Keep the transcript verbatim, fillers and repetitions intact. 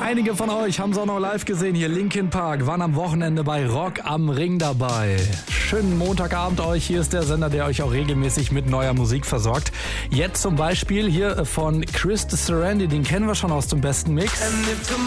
Einige von euch haben es auch noch live gesehen. Hier Linkin Park waren am Wochenende bei Rock am Ring dabei. Schönen Montagabend euch. Hier ist der Sender, der euch auch regelmäßig mit neuer Musik versorgt. Jetzt zum Beispiel hier von Chris Serenity, den kennen wir schon aus dem besten Mix.